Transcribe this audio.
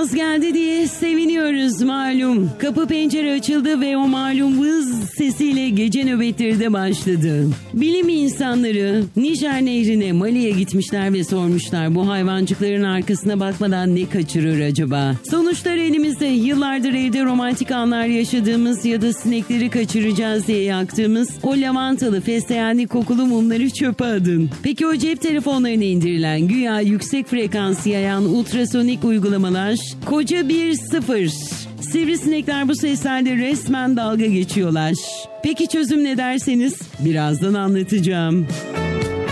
Yaz geldi diye seviniyoruz malum. Kapı pencere açıldı ve o malum vız sesiyle gece nöbetleri de başladı. Bilim insanları Nijer Nehri'ne, Mali'ye gitmişler ve sormuşlar bu hayvancıkların arkasına bakmadan ne kaçırır acaba? Sonuçlar elimizde. Yıllardır evde romantik anlar yaşadığımız ya da sinekleri kaçıracağız diye yaktığımız o lavantalı fesleğenli kokulu mumları çöpe atın. Peki o cep telefonlarına indirilen güya yüksek frekansı yayan ultrasonik uygulamalar koca bir sıfır. Sivrisinekler bu seslerle resmen dalga geçiyorlar. Peki çözüm ne derseniz birazdan anlatacağım.